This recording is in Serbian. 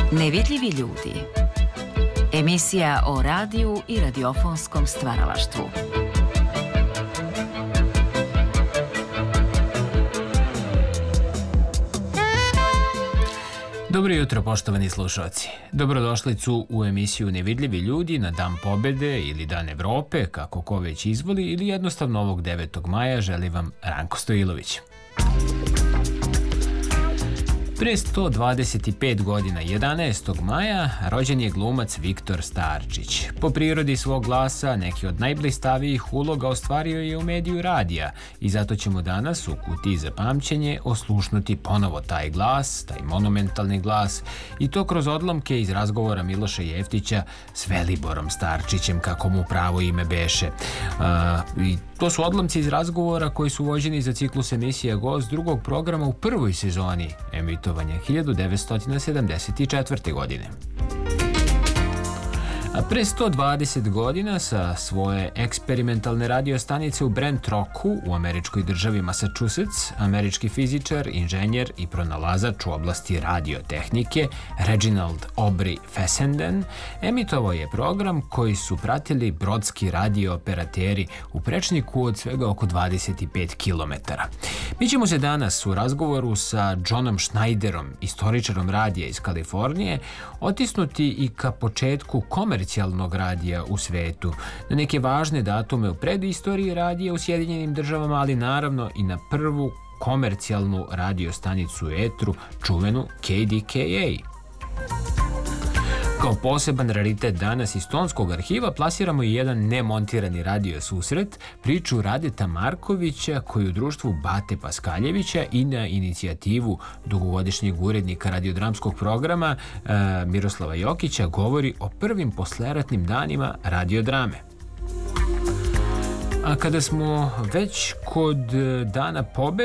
Nevidljivi ljudi. Emisija o radiju i radiofonskom stvaralaštvu. Dobro jutro, poštovani slušalci. Dobrodošlicu u emisiju Nevidljivi ljudi na Dan pobede ili Dan Evrope, kako ko već izvoli, ili jednostavno ovog 9. maja želi vam Ranko Stojilović. Pre 125 godina, 11. maja, rođen je glumac Viktor Starčić. Po prirodi svog glasa neki od najblistavijih uloga ostvario je u mediju radija i zato ćemo danas u kutiji za pamćenje oslušnuti ponovo taj glas, taj monumentalni glas, i to kroz odlomke iz razgovora Miloša Jeftića s Veliborom Starčićem, kako mu pravo ime beše. I to su odlomci iz razgovora koji su vođeni za ciklus emisija Gost drugog programa u prvoj sezoni emitovanja 1974. godine. A pre 120 godina sa svoje eksperimentalne radio stanice u Brent Rocku u američkoj državi Massachusetts, američki fizičar, inženjer i pronalazač u oblasti radiotehnike Reginald Aubrey Fessenden emitovao je program koji su pratili brodski radio operateri u prečniku od svega oko 25 km. Mi ćemo se danas u razgovoru sa Johnom Schneiderom, istoričarom radija iz Kalifornije, otisnuti i ka početku komercijalnog radija u svetu, na neke važne datume u predistoriji radija u Sjedinjenim državama, ali naravno i na prvu komercijalnu radio stanicu u etru, čuvenu KDKA. Kao poseban raritet danas iz Tonskog arhiva plasiramo i jedan nemontirani radio susret, priču Radeta Markovića koji u društvu Bate Paskaljevića i na inicijativu dugogodišnjeg urednika radiodramskog programa Miroslava Jokića govori o prvim posleratnim danima radiodrame. A kada smo već kod Dana pobede,